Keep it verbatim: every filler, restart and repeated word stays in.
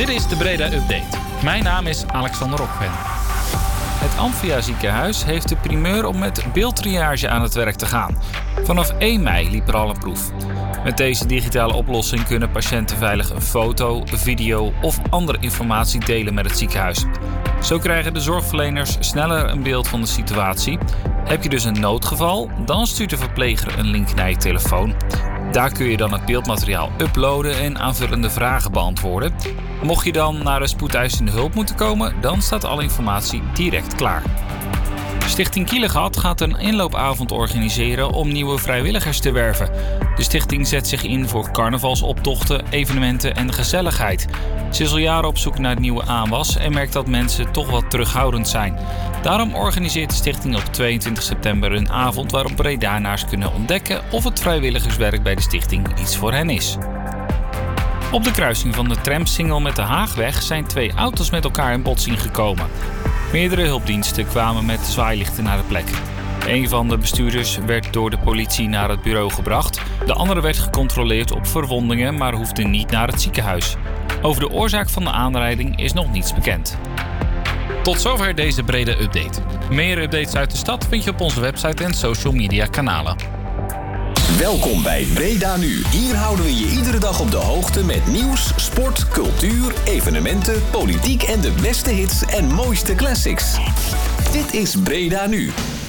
Dit is de Breda Update. Mijn naam is Alexander Rokven. Het Amphia ziekenhuis heeft de primeur om met beeldtriage aan het werk te gaan. Vanaf één mei liep er al een proef. Met deze digitale oplossing kunnen patiënten veilig een foto, video of andere informatie delen met het ziekenhuis. Zo krijgen de zorgverleners sneller een beeld van de situatie. Heb je dus een noodgeval, dan stuurt de verpleger een link naar je telefoon. Daar kun je dan het beeldmateriaal uploaden en aanvullende vragen beantwoorden. Mocht je dan naar de spoedeisende hulp moeten komen, dan staat alle informatie direct klaar. Stichting Kielegat gaat een inloopavond organiseren om nieuwe vrijwilligers te werven. De stichting zet zich in voor carnavalsoptochten, evenementen en gezelligheid. Ze is al jaren op zoek naar nieuwe aanwas en merkt dat mensen toch wat terughoudend zijn. Daarom organiseert de stichting op tweeëntwintig september een avond waarop Bredanaars kunnen ontdekken of het vrijwilligerswerk bij de stichting iets voor hen is. Op de kruising van de tramsingel met de Haagweg zijn twee auto's met elkaar in botsing gekomen. Meerdere hulpdiensten kwamen met zwaailichten naar de plek. Een van de bestuurders werd door de politie naar het bureau gebracht. De andere werd gecontroleerd op verwondingen, maar hoefde niet naar het ziekenhuis. Over de oorzaak van de aanrijding is nog niets bekend. Tot zover deze Breda Update. Meer updates uit de stad vind je op onze website en social media kanalen. Welkom bij Breda Nu. Hier houden we je iedere dag op de hoogte met nieuws, sport, cultuur, evenementen, politiek en de beste hits en mooiste classics. Dit is Breda Nu.